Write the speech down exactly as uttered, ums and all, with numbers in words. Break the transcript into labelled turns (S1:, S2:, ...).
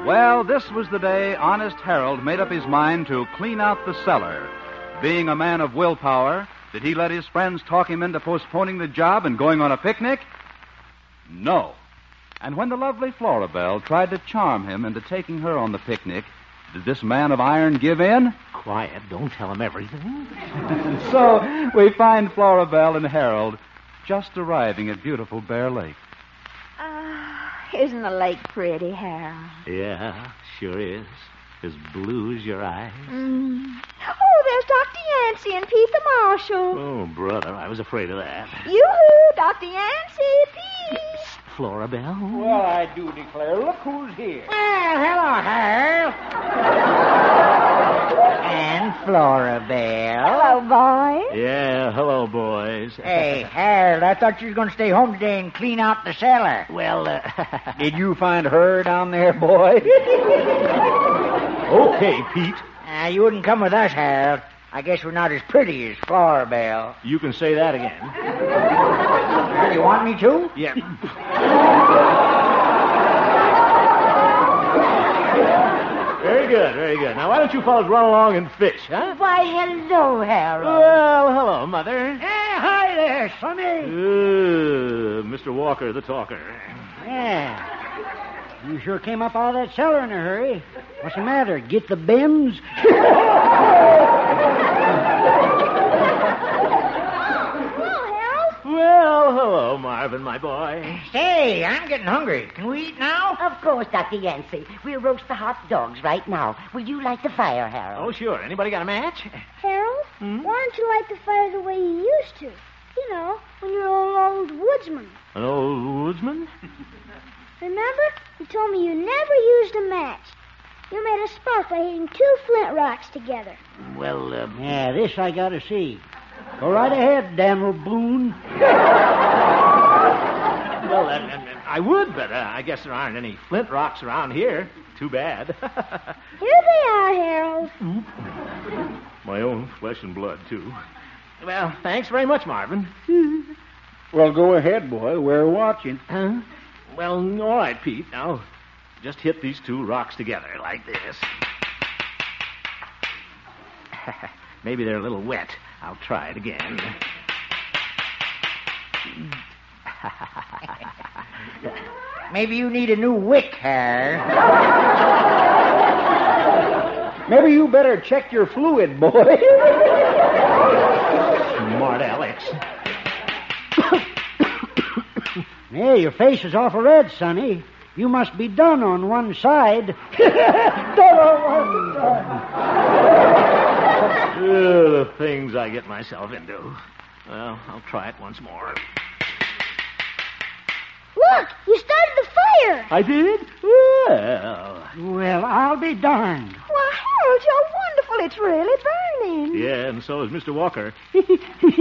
S1: Well, this was the day Honest Harold made up his mind to clean out the cellar. Being a man of willpower, did he let his friends talk him into postponing the job and going on a picnic? No. And when the lovely Florabelle tried to charm him into taking her on the picnic, did this man of iron give in?
S2: Quiet, don't tell him everything.
S1: So we find Florabelle and Harold just arriving at beautiful Bear Lake.
S3: Ah, uh, isn't the lake pretty, Harold?
S2: Yeah, sure is. As blue as your eyes.
S3: Mm. Oh, there's Doctor Yancey and Pete the Marshal.
S2: Oh, brother, I was afraid of that.
S3: Yoo-hoo, Doctor Yancey, Pete.
S2: Florabelle?
S4: Well, I do declare. Look who's here.
S5: Well, hello, Harold. And Florabelle.
S3: Hello, boys.
S2: Yeah, hello, boys.
S5: Hey, Harold, I thought you were going to stay home today and clean out the cellar.
S2: Well, uh...
S4: Did you find her down there, boy?
S2: Okay, Pete.
S5: Uh, you wouldn't come with us, Harold. I guess we're not as pretty as Florabelle.
S2: You can say that again.
S5: Uh, you want me to?
S2: Yeah. Very good, very good. Now, why don't you fellas run along and fish, huh?
S3: Why, hello, Harold.
S2: Well, hello, Mother.
S5: Hey, hi there, Sonny.
S2: Uh, Mister Walker, the talker.
S5: Yeah. You sure came up out of that cellar in a hurry. What's the matter? Get the bends?
S2: Well, hello, Marvin, my boy.
S5: Hey, I'm getting hungry. Can we eat now?
S6: Of course, Doctor Yancey. We'll roast the hot dogs right now. Will you light the fire, Harold?
S2: Oh, sure. Anybody got a match?
S7: Harold,
S2: Hmm?
S7: why don't you light the fire the way you used to? You know, when you were an old woodsman.
S2: An old woodsman?
S7: Remember? You told me you never used a match. You made a spark by hitting two flint rocks together.
S2: Well, uh...
S5: Yeah, this I gotta see. Go right ahead, Daniel Boone.
S2: Well, uh, uh, I would, but uh, I guess there aren't any flint rocks around here. Too bad.
S7: Here they are, Harold.
S2: My own flesh and blood, too. Well, thanks very much, Marvin.
S4: Well, go ahead, boy. We're watching.
S2: Huh? Well, all right, Pete. Now, just hit these two rocks together like this. Maybe they're a little wet. I'll try it again.
S5: Maybe you need a new wick, Harold.
S4: Maybe you better check your fluid, boy.
S2: Smart Alex.
S5: Hey, your face is awful red, Sonny. You must be done on one side. Done on one side.
S2: Uh, the things I get myself into. Well, I'll try it once more.
S7: Look, you started the fire.
S2: I did? Well.
S5: Well, I'll be darned.
S3: Why, Harold, you're wonderful. It's really burning.
S2: Yeah, and so is Mister Walker.